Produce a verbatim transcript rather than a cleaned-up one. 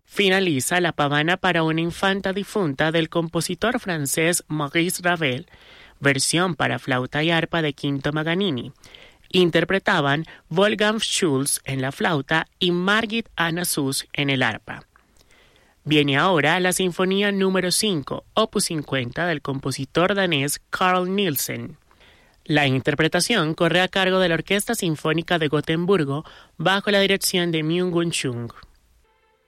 Finaliza la pavana para una infanta difunta del compositor francés Maurice Ravel, versión para flauta y arpa de Quinto Paganini. Interpretaban Wolfgang Schulz en la flauta y Margit Anna Suss en el arpa. Viene ahora la Sinfonía número cinco, opus cincuenta del compositor danés Carl Nielsen. La interpretación corre a cargo de la Orquesta Sinfónica de Gotemburgo bajo la dirección de Myung-Whun Chung.